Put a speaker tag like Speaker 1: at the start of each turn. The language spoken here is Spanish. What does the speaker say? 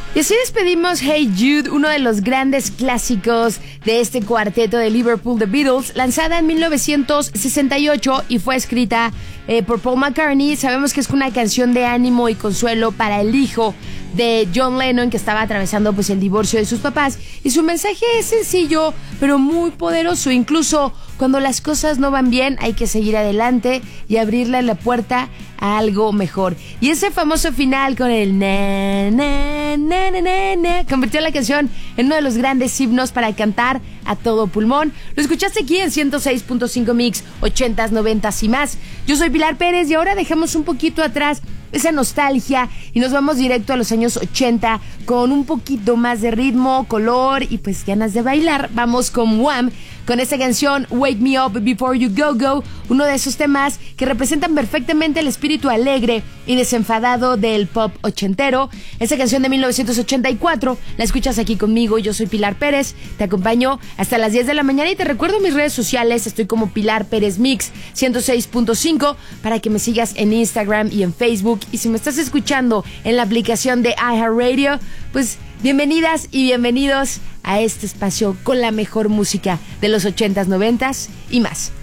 Speaker 1: Y así despedimos Hey Jude, uno de los grandes clásicos de este cuarteto de Liverpool, The Beatles, lanzada en 1968 y fue escrita por Paul McCartney. Sabemos que es una canción de ánimo y consuelo para el hijo de John Lennon, que estaba atravesando pues el divorcio de sus papás, y su mensaje es sencillo pero muy poderoso. Incluso cuando las cosas no van bien, hay que seguir adelante y abrirle la puerta a algo mejor. Y ese famoso final con el na, na, na, na, na, na, convirtió la canción en uno de los grandes himnos para cantar a todo pulmón. Lo escuchaste aquí en 106.5 Mix, 80s, 90s y más. Yo soy Pilar Pérez y ahora dejamos un poquito atrás esa nostalgia y nos vamos directo a los años 80 con un poquito más de ritmo, color y pues ganas de bailar. Vamos con Wham, con esta canción Wake Me Up Before You Go Go, uno de esos temas que representan perfectamente el espíritu alegre y desenfadado del pop ochentero. Esa canción de 1984 la escuchas aquí conmigo. Yo soy Pilar Pérez, te acompaño hasta las 10 de la mañana y te recuerdo mis redes sociales. Estoy como Pilar Pérez Mix 106.5 para que me sigas en Instagram y en Facebook. Y si me estás escuchando en la aplicación de iHeartRadio, pues bienvenidas y bienvenidos a este espacio con la mejor música de los 80s, 90s y más.